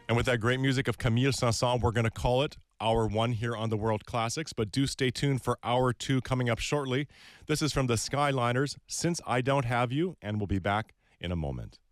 And with that great music of Camille Saint-Saëns, we're going to call it Hour 1 here on the World Classics, but do stay tuned for Hour 2 coming up shortly. This is from the Skyliners, Since I Don't Have You, and we'll be back in a moment.